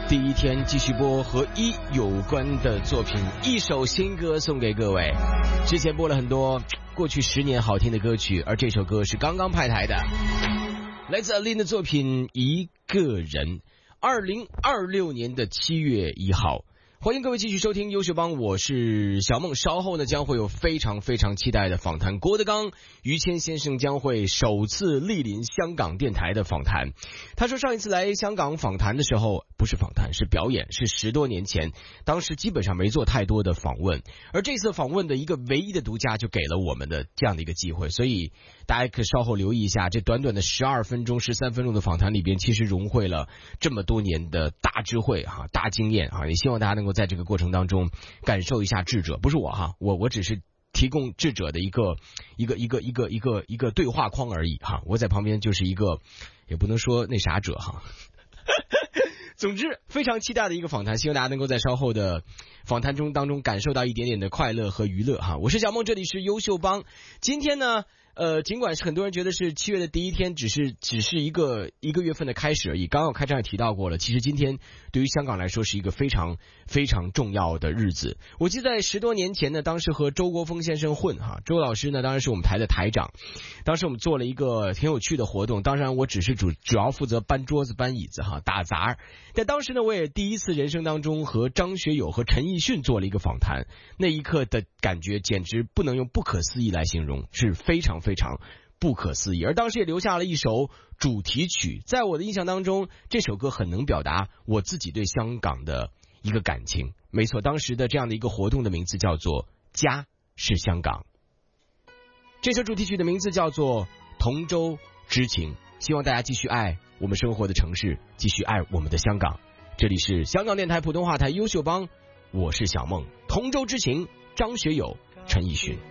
第一天继续播和一有关的作品，一首新歌送给各位。之前播了很多过去10年好听的歌曲，而这首歌是刚刚派台的，来自 Aline 的作品《一个人》，2026年的7月1号。欢迎各位继续收听优秀帮，我是小梦。稍后呢将会有非常非常期待的访谈，郭德纲、于谦先生将会首次莅临香港电台的访谈。他说上一次来香港访谈的时候，不是访谈，是表演，是10多年前，当时基本上没做太多的访问，而这次访问的一个唯一的独家就给了我们的这样的一个机会，所以大家可稍后留意一下，这短短的12分钟、13分钟的访谈里边，其实融汇了这么多年的大智慧哈、大经验啊，也希望大家能够在这个过程当中感受一下智者，不是我哈，我只是提供智者的一个对话框而已哈，我在旁边就是一个也不能说那啥者哈。总之非常期待的一个访谈，希望大家能够在稍后的访谈当中感受到一点点的快乐和娱乐哈。我是小梦，这里是优秀帮。今天呢尽管是很多人觉得是7月的第一天，只是一个月份的开始而已。刚刚开场也提到过了，其实今天对于香港来说是一个非常非常重要的日子。我记得在10多年前呢，当时和周国峰先生混哈，周老师呢当然是我们台的台长，当时我们做了一个挺有趣的活动，当然我只是主要负责搬桌子搬椅子哈，打杂。但当时呢，我也第一次人生当中和张学友和陈奕迅做了一个访谈，那一刻的感觉简直不能用不可思议来形容，是非常非常不可思议。而当时也留下了一首主题曲，在我的印象当中，这首歌很能表达我自己对香港的一个感情。没错，当时的这样的一个活动的名字叫做《家是香港》，这首主题曲的名字叫做《同舟之情》。希望大家继续爱我们生活的城市，继续爱我们的香港。这里是香港电台普通话台优秀帮，我是小梦。同舟之情，张学友、陈奕迅。